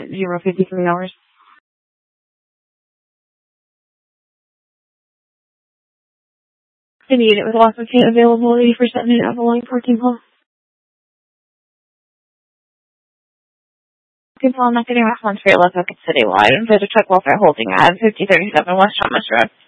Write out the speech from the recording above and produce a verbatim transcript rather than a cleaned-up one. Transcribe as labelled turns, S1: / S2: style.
S1: zero fifty-three hours. The unit with loss of paint availability for setting an Avalon parking lot. Good call, I'm not getting response for your local citywide. Visit Truck Welfare Holding at fifty thirty-seven West Thomas Road.